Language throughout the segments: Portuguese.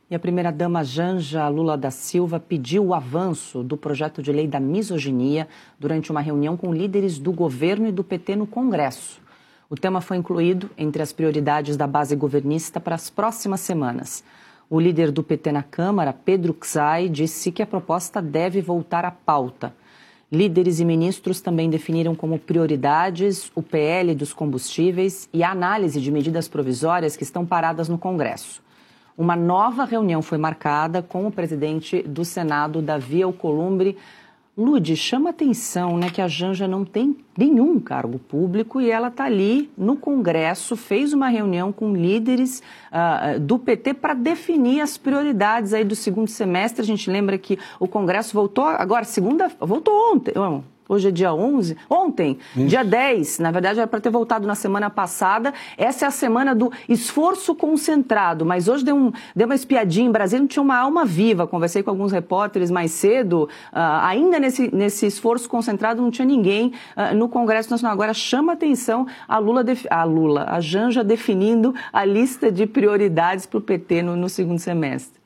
E a primeira-dama Janja Lula da Silva pediu o avanço do projeto de lei da misoginia durante uma reunião com líderes do governo e do PT no Congresso. O tema foi incluído entre as prioridades da base governista para as próximas semanas. O líder do PT na Câmara, Pedro Czai, disse que a proposta deve voltar à pauta. Líderes e ministros também definiram como prioridades o PL dos combustíveis e a análise de medidas provisórias que estão paradas no Congresso. Uma nova reunião foi marcada com o presidente do Senado, Davi Alcolumbre. Lude, chama atenção, né, que a Janja não tem nenhum cargo público e ela está ali no Congresso, fez uma reunião com líderes do PT para definir as prioridades aí do segundo semestre. A gente lembra que o Congresso voltou agora, voltou ontem. Hoje é dia 11, ontem, dia 10, na verdade era para ter voltado na semana passada. Essa é a semana do esforço concentrado, mas hoje deu uma espiadinha em Brasília, não tinha uma alma viva. Conversei com alguns repórteres mais cedo, ainda nesse esforço concentrado não tinha ninguém no Congresso Nacional. Agora chama atenção a Janja definindo a lista de prioridades para o PT no segundo semestre.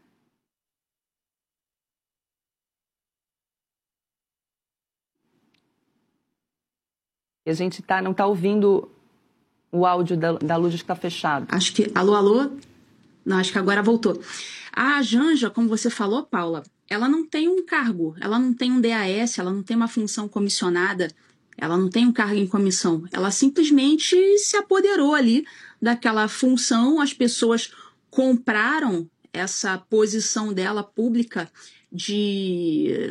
A gente não está ouvindo o áudio da Lud, que está fechado. Acho que... Alô? Não, acho que agora voltou. A Janja, como você falou, Paula, ela não tem um cargo, ela não tem um DAS, ela não tem uma função comissionada, ela não tem um cargo em comissão. Ela simplesmente se apoderou ali daquela função, as pessoas compraram essa posição dela pública de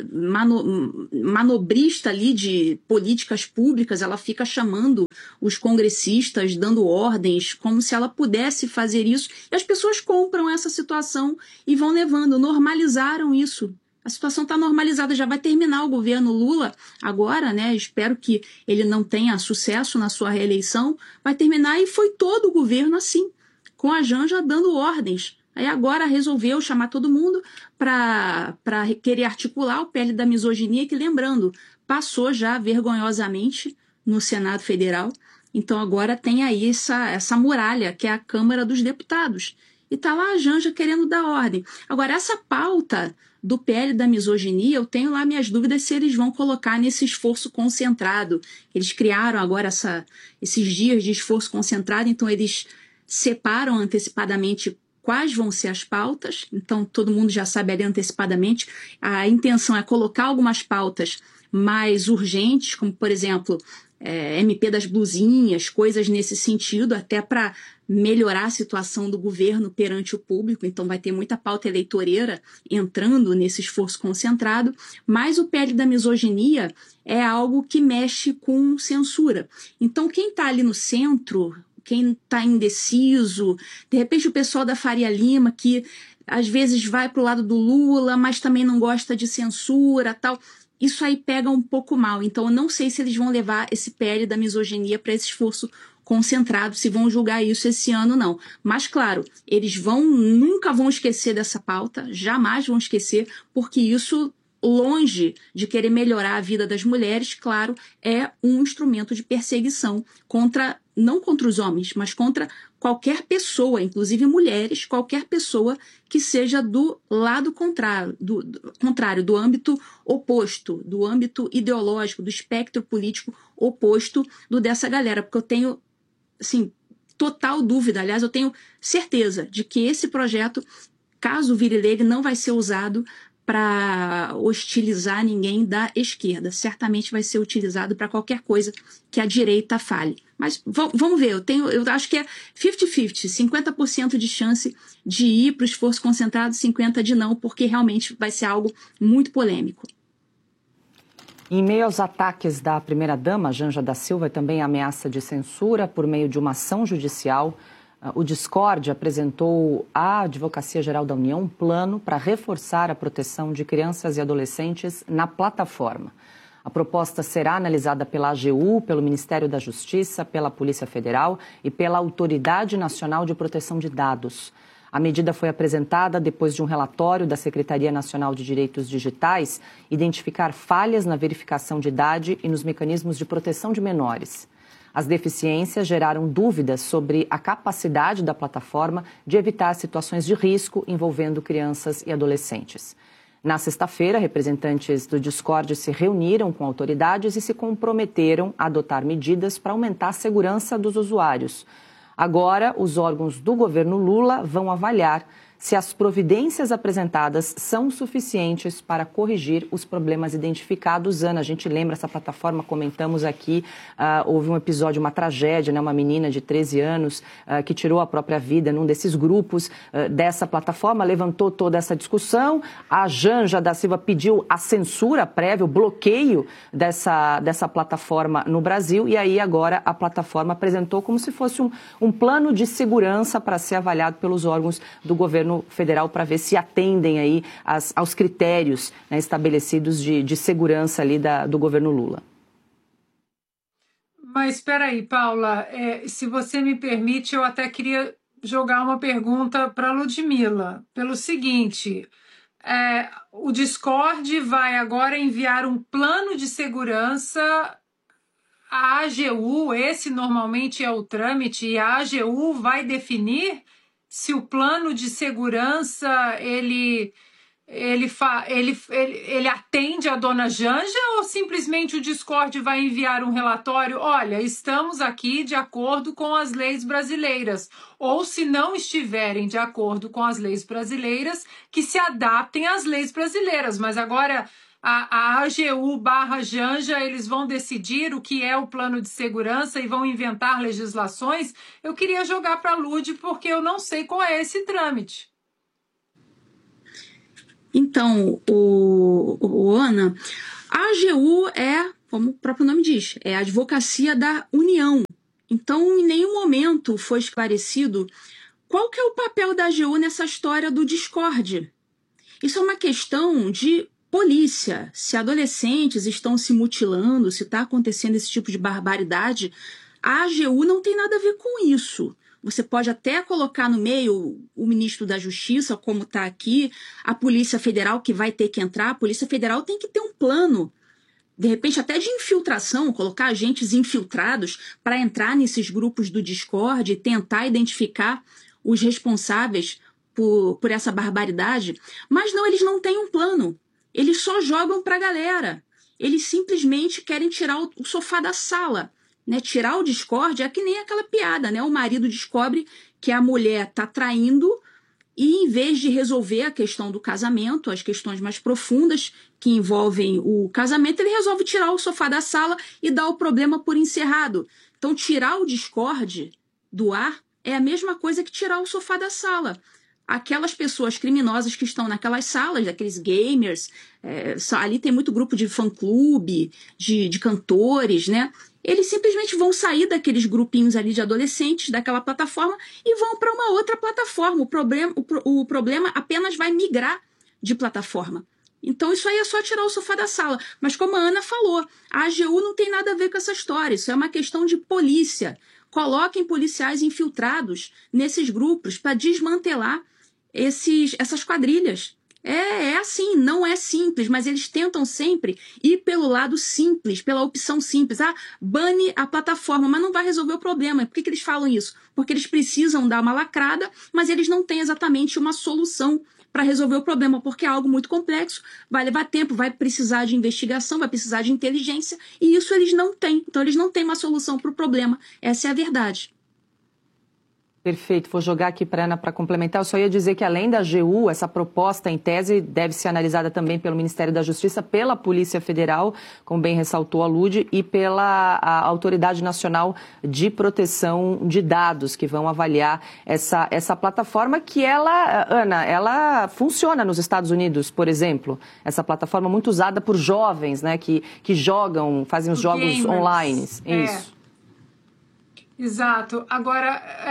manobrista ali de políticas públicas. Ela fica chamando os congressistas, dando ordens, como se ela pudesse fazer isso. E as pessoas compram essa situação e vão levando, normalizaram isso. A situação está normalizada, já vai terminar o governo Lula agora, né? Espero que ele não tenha sucesso na sua reeleição. Vai terminar e foi todo o governo assim, com a Janja dando ordens. Aí agora resolveu chamar todo mundo para querer articular o PL da misoginia, que, lembrando, passou já vergonhosamente no Senado Federal. Então agora tem aí essa muralha, que é a Câmara dos Deputados. E está lá a Janja querendo dar ordem. Agora, essa pauta do PL da misoginia, eu tenho lá minhas dúvidas se eles vão colocar nesse esforço concentrado. Eles criaram agora esses dias de esforço concentrado, então eles separam antecipadamente quais vão ser as pautas, então todo mundo já sabe ali antecipadamente. A intenção é colocar algumas pautas mais urgentes, como, por exemplo, MP das blusinhas, coisas nesse sentido, até para melhorar a situação do governo perante o público. Então vai ter muita pauta eleitoreira entrando nesse esforço concentrado, mas o PL da misoginia é algo que mexe com censura. Então quem está ali no centro, quem está indeciso, de repente o pessoal da Faria Lima, que às vezes vai para o lado do Lula, mas também não gosta de censura, tal, isso aí pega um pouco mal. Então eu não sei se eles vão levar esse PL da misoginia para esse esforço concentrado, se vão julgar isso esse ano, não. Mas, claro, eles nunca vão esquecer dessa pauta, jamais vão esquecer, porque isso, longe de querer melhorar a vida das mulheres, claro, é um instrumento de perseguição não contra os homens, mas contra qualquer pessoa, inclusive mulheres, qualquer pessoa que seja do lado contrário, do âmbito oposto, do âmbito ideológico, do espectro político oposto dessa galera. Porque eu tenho, assim, total dúvida, aliás, eu tenho certeza de que esse projeto, caso vire lei, não vai ser usado para hostilizar ninguém da esquerda. Certamente vai ser utilizado para qualquer coisa que a direita fale. Mas vamos ver, eu acho que é 50-50, 50% de chance de ir para o esforço concentrado, 50% de não, porque realmente vai ser algo muito polêmico. Em meio aos ataques da primeira-dama, Janja da Silva, e também a ameaça de censura por meio de uma ação judicial, o Discord apresentou à Advocacia Geral da União um plano para reforçar a proteção de crianças e adolescentes na plataforma. A proposta será analisada pela AGU, pelo Ministério da Justiça, pela Polícia Federal e pela Autoridade Nacional de Proteção de Dados. A medida foi apresentada depois de um relatório da Secretaria Nacional de Direitos Digitais identificar falhas na verificação de idade e nos mecanismos de proteção de menores. As deficiências geraram dúvidas sobre a capacidade da plataforma de evitar situações de risco envolvendo crianças e adolescentes. Na sexta-feira, representantes do Discord se reuniram com autoridades e se comprometeram a adotar medidas para aumentar a segurança dos usuários. Agora, os órgãos do governo Lula vão avaliar se as providências apresentadas são suficientes para corrigir os problemas identificados. Ana, a gente lembra essa plataforma, comentamos aqui, houve um episódio, uma tragédia, né, uma menina de 13 anos que tirou a própria vida num desses grupos dessa plataforma, levantou toda essa discussão. A Janja da Silva pediu a censura prévia, o bloqueio dessa plataforma no Brasil, e aí agora a plataforma apresentou como se fosse um plano de segurança para ser avaliado pelos órgãos do governo federal para ver se atendem aí aos critérios, né, estabelecidos de segurança ali do governo Lula. Mas espera aí, Paula, se você me permite, eu até queria jogar uma pergunta para a Ludmila, pelo seguinte: o Discord vai agora enviar um plano de segurança à AGU, esse normalmente é o trâmite, e a AGU vai definir se o plano de segurança ele atende a dona Janja, ou simplesmente o Discord vai enviar um relatório: olha, estamos aqui de acordo com as leis brasileiras, ou se não estiverem de acordo com as leis brasileiras, que se adaptem às leis brasileiras. Mas agora a AGU/Janja, eles vão decidir o que é o plano de segurança e vão inventar legislações. Eu queria jogar para a Lud, porque eu não sei qual é esse trâmite. Então, Ana, a AGU como o próprio nome diz, é a Advocacia da União. Então, em nenhum momento foi esclarecido qual que é o papel da AGU nessa história do Discord. Isso é uma questão de polícia. Se adolescentes estão se mutilando, se está acontecendo esse tipo de barbaridade, a AGU não tem nada a ver com isso. Você pode até colocar no meio o ministro da Justiça, como está aqui, a Polícia Federal, que vai ter que entrar. A Polícia Federal tem que ter um plano, de repente até de infiltração, colocar agentes infiltrados para entrar nesses grupos do Discord e tentar identificar os responsáveis por essa barbaridade. Mas não, eles não têm um plano. Eles só jogam para a galera. Eles simplesmente querem tirar o sofá da sala. Né? Tirar o Discord é que nem aquela piada, né? O marido descobre que a mulher está traindo e, em vez de resolver a questão do casamento, as questões mais profundas que envolvem o casamento, ele resolve tirar o sofá da sala e dar o problema por encerrado. Então, tirar o Discord do ar é a mesma coisa que tirar o sofá da sala. Aquelas pessoas criminosas que estão naquelas salas, aqueles gamers, ali tem muito grupo de fã-clube, de cantores, né? Eles simplesmente vão sair daqueles grupinhos ali de adolescentes, daquela plataforma, e vão para uma outra plataforma. O problema apenas vai migrar de plataforma. Então isso aí é só tirar o sofá da sala. Mas como a Ana falou, a AGU não tem nada a ver com essa história. Isso é uma questão de polícia. Coloquem policiais infiltrados nesses grupos para desmantelar essas quadrilhas. É assim, não é simples, mas eles tentam sempre ir pelo lado simples, pela opção simples. Bane a plataforma, mas não vai resolver o problema. Por que eles falam isso? Porque eles precisam dar uma lacrada, mas eles não têm exatamente uma solução para resolver o problema, porque é algo muito complexo, vai levar tempo, vai precisar de investigação, vai precisar de inteligência, e isso eles não têm. Então eles não têm uma solução para o problema. Essa é a verdade. Perfeito. Vou jogar aqui para a Ana para complementar. Eu só ia dizer que, além da AGU, essa proposta, em tese, deve ser analisada também pelo Ministério da Justiça, pela Polícia Federal, como bem ressaltou a Lud, e pela Autoridade Nacional de Proteção de Dados, que vão avaliar essa plataforma que ela funciona nos Estados Unidos, por exemplo. Essa plataforma muito usada por jovens, né, que jogam, fazem os jogos gamers online. Isso. Exato. Agora,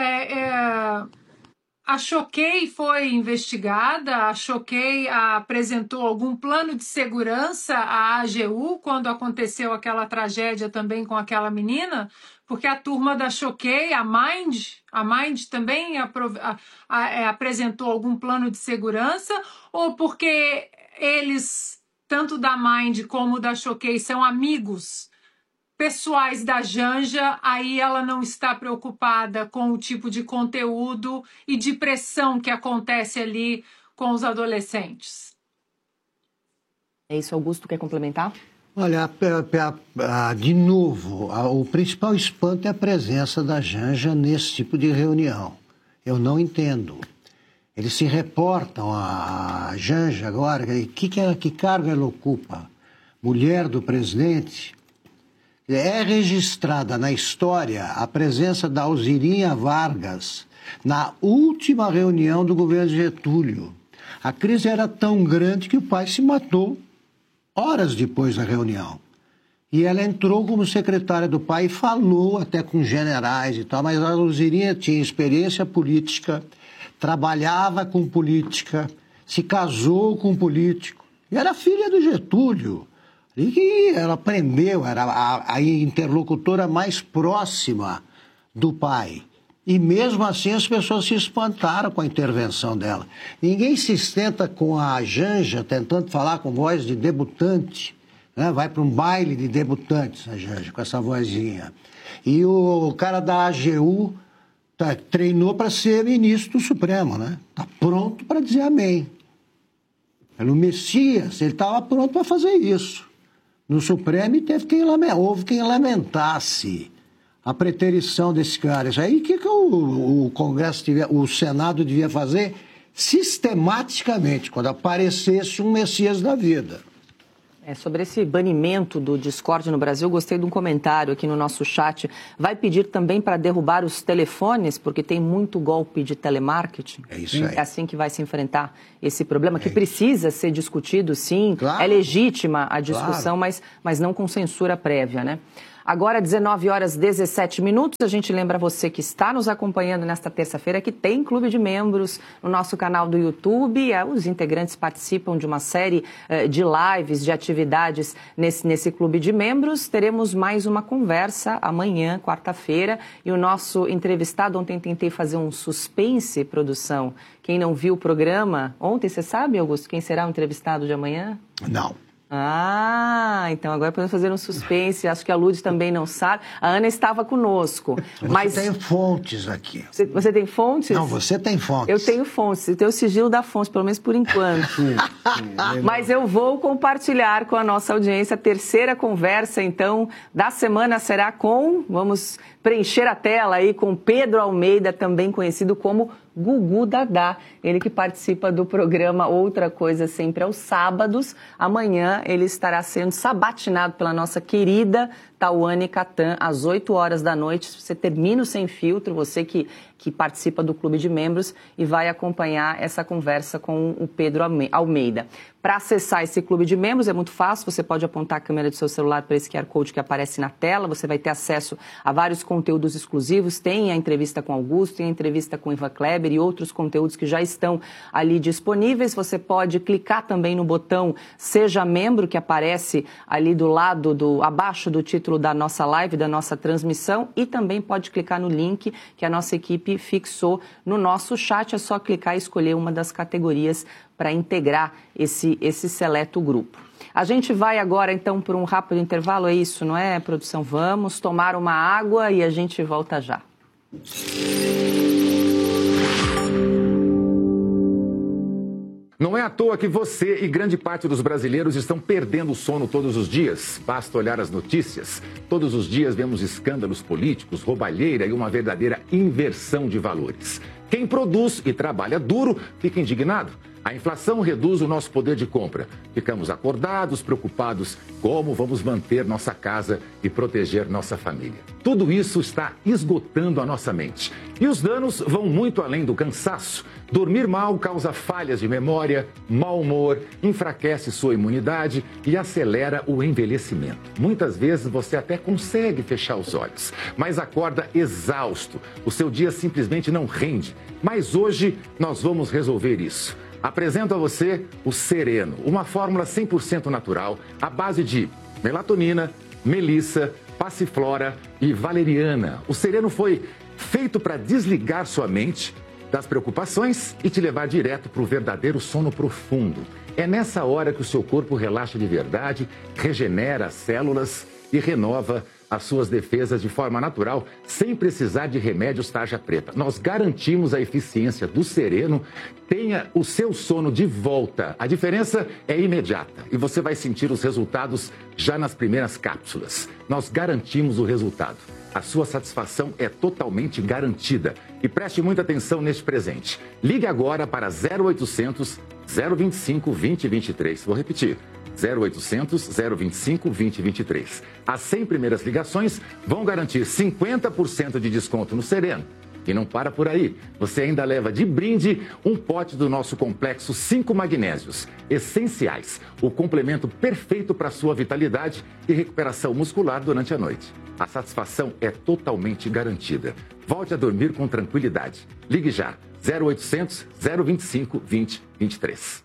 a Choquei foi investigada, a Choquei apresentou algum plano de segurança à AGU quando aconteceu aquela tragédia também com aquela menina, porque a turma da Choquei, a Mind também apresentou algum plano de segurança, ou porque eles, tanto da Mind como da Choquei, são amigos pessoais da Janja, aí ela não está preocupada com o tipo de conteúdo e de pressão que acontece ali com os adolescentes. É isso, Augusto, quer complementar? Olha, de novo, o principal espanto é a presença da Janja nesse tipo de reunião. Eu não entendo. Eles se reportam a Janja agora, que cargo ela ocupa? Mulher do presidente? É registrada na história a presença da Alzirinha Vargas na última reunião do governo de Getúlio. A crise era tão grande que o pai se matou horas depois da reunião. E ela entrou como secretária do pai e falou até com generais e tal, mas a Alzirinha tinha experiência política, trabalhava com política, se casou com político. E era filha do Getúlio. E que ela aprendeu, era a interlocutora mais próxima do pai. E mesmo assim as pessoas se espantaram com a intervenção dela. Ninguém se sustenta com a Janja tentando falar com voz de debutante, né? Vai para um baile de debutantes, a Janja, com essa vozinha. E o cara da AGU treinou para ser ministro do Supremo, né? Está pronto para dizer amém. Pelo Messias, ele estava pronto para fazer isso. No Supremo houve quem lamentasse a preterição desse cara. Isso aí, o que o Congresso, o Senado devia fazer sistematicamente, quando aparecesse um Messias da vida? Sobre esse banimento do Discord no Brasil, gostei de um comentário aqui no nosso chat. Vai pedir também para derrubar os telefones, porque tem muito golpe de telemarketing? É isso aí. É assim que vai se enfrentar esse problema, que precisa ser discutido, sim. Claro. É legítima a discussão, claro. mas não com censura prévia, né? Agora, 19h17, a gente lembra você que está nos acompanhando nesta terça-feira que tem Clube de Membros no nosso canal do YouTube. Os integrantes participam de uma série de lives, de atividades nesse Clube de Membros. Teremos mais uma conversa amanhã, quarta-feira, e o nosso entrevistado, ontem tentei fazer um suspense, produção. Quem não viu o programa ontem, você sabe, Augusto, quem será o entrevistado de amanhã? Não. Então agora podemos fazer um suspense. Acho que a Lud também não sabe. A Ana estava conosco. Mas você tem fontes aqui. Você tem fontes? Não, você tem fontes. Eu tenho fontes. Eu tenho o sigilo da fonte, pelo menos por enquanto. Mas eu vou compartilhar com a nossa audiência. A terceira conversa, então, da semana será com... Vamos preencher a tela aí com Pedro Almeida, também conhecido como Gugu Dadá, ele que participa do programa Outra Coisa Sempre aos sábados. Amanhã ele estará sendo sabatinado pela nossa querida Tauane Catan, às 8 horas da noite. Você termina o Sem Filtro, você que participa do Clube de Membros, e vai acompanhar essa conversa com o Pedro Almeida. Para acessar esse Clube de Membros é muito fácil, você pode apontar a câmera do seu celular para esse QR Code que aparece na tela, você vai ter acesso a vários conteúdos exclusivos, tem a entrevista com Augusto, tem a entrevista com Ivan Kleber e outros conteúdos que já estão ali disponíveis. Você pode clicar também no botão Seja Membro, que aparece ali do lado, abaixo do título da nossa live, da nossa transmissão, e também pode clicar no link que a nossa equipe fixou no nosso chat. É só clicar e escolher uma das categorias para integrar esse seleto grupo. A gente vai agora, então, por um rápido intervalo, é isso, não é, produção? Vamos tomar uma água e a gente volta já. Não é à toa que você e grande parte dos brasileiros estão perdendo o sono todos os dias. Basta olhar as notícias. Todos os dias vemos escândalos políticos, roubalheira e uma verdadeira inversão de valores. Quem produz e trabalha duro fica indignado. A inflação reduz o nosso poder de compra. Ficamos acordados, preocupados como vamos manter nossa casa e proteger nossa família. Tudo isso está esgotando a nossa mente. E os danos vão muito além do cansaço. Dormir mal causa falhas de memória, mau humor, enfraquece sua imunidade e acelera o envelhecimento. Muitas vezes você até consegue fechar os olhos, mas acorda exausto. O seu dia simplesmente não rende. Mas hoje nós vamos resolver isso. Apresento a você o Sereno, uma fórmula 100% natural, à base de melatonina, melissa, passiflora e valeriana. O Sereno foi feito para desligar sua mente das preocupações e te levar direto para o verdadeiro sono profundo. É nessa hora que o seu corpo relaxa de verdade, regenera as células e renova as suas defesas de forma natural, sem precisar de remédios tarja preta. Nós garantimos a eficiência do Sereno. Tenha o seu sono de volta. A diferença é imediata e você vai sentir os resultados já nas primeiras cápsulas. Nós garantimos o resultado. A sua satisfação é totalmente garantida. E preste muita atenção neste presente. Ligue agora para 0800 025 2023. Vou repetir. 0800 025 2023. As 100 primeiras ligações vão garantir 50% de desconto no Sereno. E não para por aí. Você ainda leva de brinde um pote do nosso complexo 5 magnésios essenciais. O complemento perfeito para a sua vitalidade e recuperação muscular durante a noite. A satisfação é totalmente garantida. Volte a dormir com tranquilidade. Ligue já. 0800 025 2023.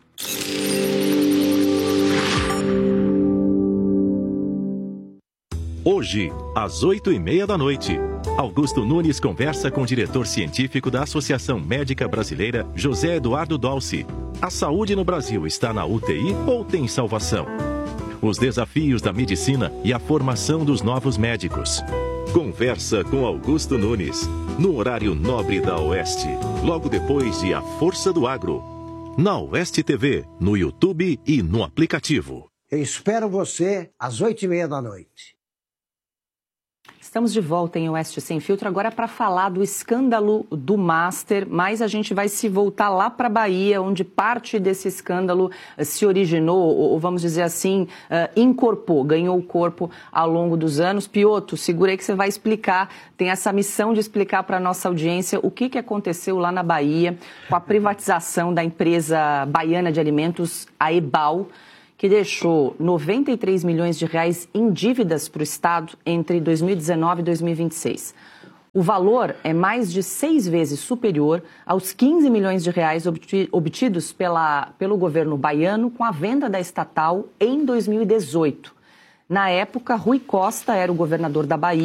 Hoje, às 20h30, Augusto Nunes conversa com o diretor científico da Associação Médica Brasileira, José Eduardo Dolci. A saúde no Brasil está na UTI ou tem salvação? Os desafios da medicina e a formação dos novos médicos. Conversa com Augusto Nunes, no horário nobre da Oeste, logo depois de A Força do Agro. Na Oeste TV, no YouTube e no aplicativo. Eu espero você às 20h30. Estamos de volta em Oeste Sem Filtro, agora para falar do escândalo do Master, mas a gente vai se voltar lá para a Bahia, onde parte desse escândalo se originou, ou vamos dizer assim, incorporou, ganhou corpo ao longo dos anos. Piotr, segura aí que você vai explicar, tem essa missão de explicar para a nossa audiência o que aconteceu lá na Bahia com a privatização da empresa baiana de alimentos, a EBAL, que deixou 93 milhões de reais em dívidas para o Estado entre 2019 e 2026. O valor é mais de 6 vezes superior aos 15 milhões de reais obtidos pelo governo baiano com a venda da estatal em 2018. Na época, Rui Costa era o governador da Bahia.